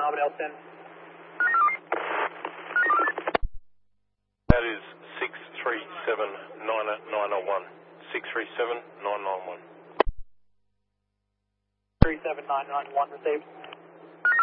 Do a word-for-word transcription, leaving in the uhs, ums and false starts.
Mohammed Elson. That is six three seven nine nine one. six three seven nine nine one. three seven nine nine one received.